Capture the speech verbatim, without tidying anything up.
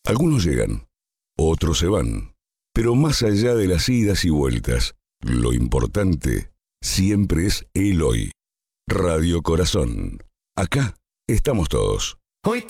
Algunos llegan, otros se van, pero más allá de las idas y vueltas, lo importante siempre es el hoy. Radio Corazón. Acá estamos todos. Hoy